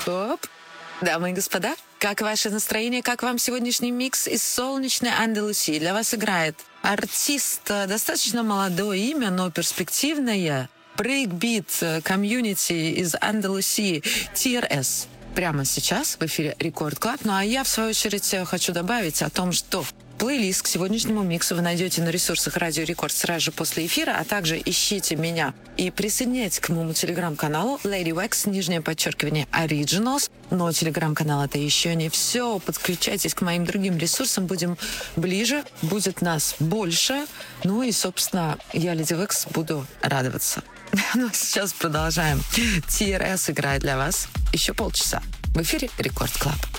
Оп. Дамы и господа, как ваше настроение, как вам сегодняшний микс из солнечной Андалусии? Для вас играет артист, достаточно молодое имя, но перспективное, брейкбит комьюнити из Андалусии TRS. Прямо сейчас в эфире Рекорд Клаб. Ну а я, в свою очередь, хочу добавить о том, что плейлист к сегодняшнему миксу вы найдете на ресурсах Радио Рекорд сразу же после эфира, а также ищите меня и присоединяйтесь к моему телеграм-каналу Lady Wax, _ Originals. Но телеграм-канал — это еще не все. Подключайтесь к моим другим ресурсам, будем ближе, будет нас больше. Ну и, собственно, я, Lady Wax, буду радоваться. Ну а сейчас продолжаем. TRS играет для вас еще полчаса в эфире Рекорд Клаб.